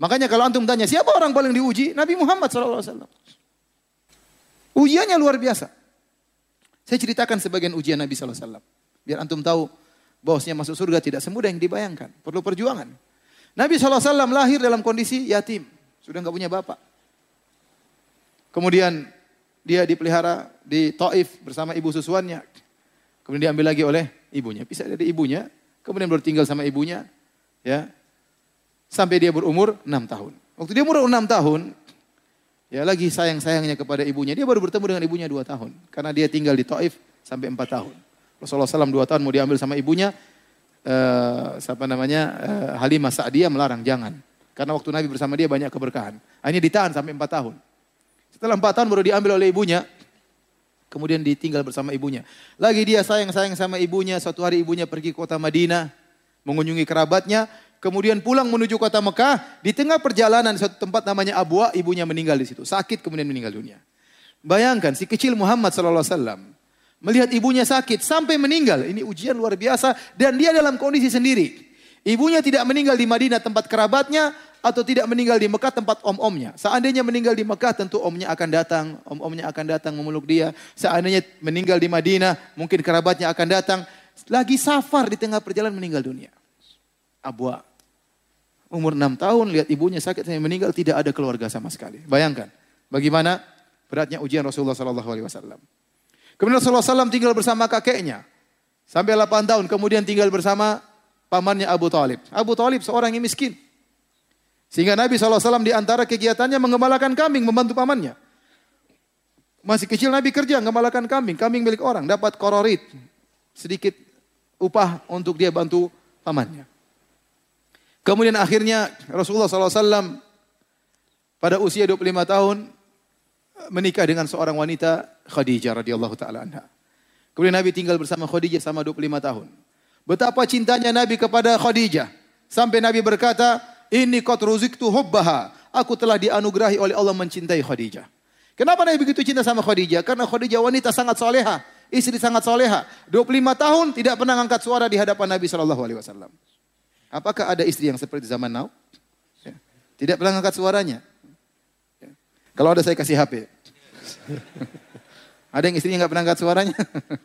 Makanya kalau antum tanya, siapa orang paling diuji? Nabi Muhammad SAW. Ujiannya luar biasa. Saya ceritakan sebagian ujian Nabi SAW. Biar antum tahu bahwasanya masuk surga tidak semudah yang dibayangkan. Perlu perjuangan. Nabi SAW lahir dalam kondisi yatim. Sudah enggak punya bapak. Kemudian dia dipelihara di Taif bersama ibu susuannya. Kemudian diambil lagi oleh ibunya. Pisah dari ibunya. Kemudian baru tinggal sama ibunya. Ya, sampai dia berumur 6 tahun. Waktu dia umur 6 tahun, ya lagi sayang-sayangnya kepada ibunya. Dia baru bertemu dengan ibunya 2 tahun. Karena dia tinggal di Taif sampai 4 tahun. Rasulullah SAW 2 tahun mau diambil sama ibunya. Halimah Sa'diyah melarang, jangan. Karena waktu Nabi bersama dia banyak keberkahan. Akhirnya ditahan sampai 4 tahun. Setelah 4 tahun baru diambil oleh ibunya. Kemudian ditinggal bersama ibunya. Lagi dia sayang-sayang sama ibunya. Suatu hari ibunya pergi ke kota Madinah. Mengunjungi kerabatnya, kemudian pulang menuju kota Mekah. Di tengah perjalanan suatu tempat namanya Abwa, ibunya meninggal di situ. Sakit kemudian meninggal dunia. Bayangkan si kecil Muhammad SAW melihat ibunya sakit sampai meninggal. Ini ujian luar biasa dan dia dalam kondisi sendiri. Ibunya tidak meninggal di Madinah tempat kerabatnya atau tidak meninggal di Mekah tempat om-omnya. Seandainya meninggal di Mekah tentu omnya akan datang, om-omnya akan datang memeluk dia. Seandainya meninggal di Madinah mungkin kerabatnya akan datang. Lagi safar di tengah perjalanan meninggal dunia. Abwa. Umur 6 tahun lihat ibunya sakit sampai meninggal, tidak ada keluarga sama sekali. Bayangkan bagaimana beratnya ujian Rasulullah SAW. Kemudian Rasulullah SAW tinggal bersama kakeknya. Sampai 8 tahun kemudian tinggal bersama pamannya Abu Talib. Abu Talib seorang yang miskin. Sehingga Nabi SAW di antara kegiatannya mengembalakan kambing, membantu pamannya. Masih kecil Nabi kerja mengembalakan kambing. Kambing milik orang, dapat kororit. Sedikit upah untuk dia bantu pamannya. Kemudian akhirnya Rasulullah SAW pada usia 25 tahun menikah dengan seorang wanita Khadijah radhiyallahu taala anha. Kemudian Nabi tinggal bersama Khadijah sama 25 tahun. Betapa cintanya Nabi kepada Khadijah sampai Nabi berkata, "Inni qad ruziktu hubbaha." Aku telah dianugerahi oleh Allah mencintai Khadijah. Kenapa Nabi begitu cinta sama Khadijah? Karena Khadijah wanita sangat soleha. Istri sangat soleha. 25 tahun tidak pernah angkat suara di hadapan Nabi SAW. Apakah ada istri yang seperti zaman now? Ya. Tidak pernah angkat suaranya. Ya. Kalau ada saya kasih HP. Ada yang istrinya nggak pernah angkat suaranya?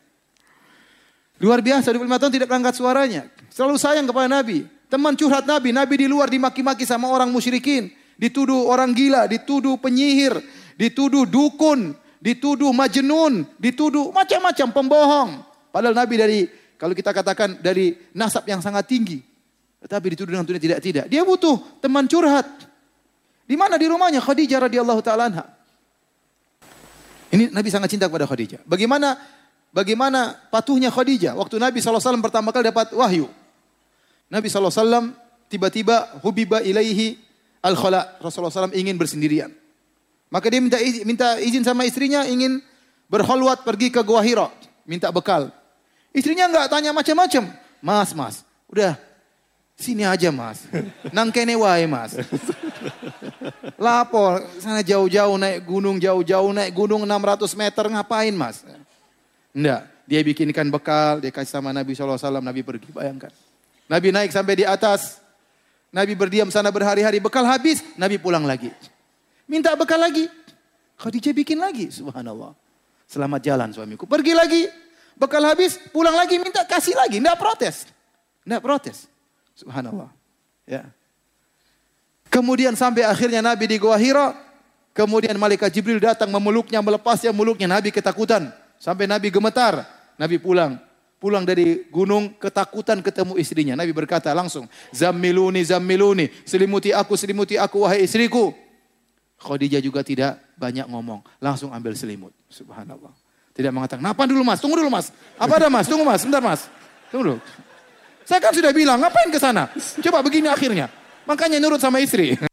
Luar biasa, 25 tahun tidak pernah angkat suaranya. Selalu sayang kepada Nabi. Teman curhat Nabi. Nabi di luar dimaki-maki sama orang musyrikin. Dituduh orang gila, dituduh penyihir, dituduh dukun, dituduh majnun, dituduh macam-macam pembohong. Padahal Nabi dari, kalau kita katakan dari nasab yang sangat tinggi. Tetapi dituduh dengan tuduhan tidak. Dia butuh teman curhat. Di mana? Di rumahnya Khadijah radhiyallahu taala anha. Ini Nabi sangat cinta kepada Khadijah. Bagaimana patuhnya Khadijah waktu Nabi SAW pertama kali dapat wahyu. Nabi SAW tiba-tiba hubiba ilaihi al-khala. Rasulullah SAW ingin bersendirian. Maka dia minta izin sama istrinya ingin berkhalwat pergi ke Gua Hira. Minta bekal. Istrinya enggak tanya macam-macam. Mas, udah sini aja mas. Nang kene wae mas. Lapor sana jauh-jauh naik gunung 600 meter ngapain mas? Enggak, dia bikinkan bekal, dia kasih sama Nabi SAW, Nabi pergi, bayangkan. Nabi naik sampai di atas, Nabi berdiam sana berhari-hari, bekal habis, Nabi pulang lagi. Minta bekal lagi, Khadijah bikin lagi, subhanallah. Selamat jalan suamiku, pergi lagi, bekal habis, pulang lagi, minta kasih lagi, enggak protes. Subhanallah. Ya. Kemudian sampai akhirnya Nabi di Gua Hira, kemudian malaikat Jibril datang memeluknya, melepasnya meluknya, Nabi ketakutan. Sampai Nabi gemetar, Nabi pulang dari gunung ketakutan ketemu istrinya. Nabi berkata langsung, Zammiluni, selimuti aku wahai istriku. Khadijah juga tidak banyak ngomong, langsung ambil selimut. Subhanallah. Tidak mengatakan, "Napa dulu mas? Tunggu dulu mas. Apa ada mas? Tunggu mas, sebentar mas. Tunggu dulu. Saya kan sudah bilang, ngapain ke sana? Coba begini akhirnya. Makanya nurut sama istri."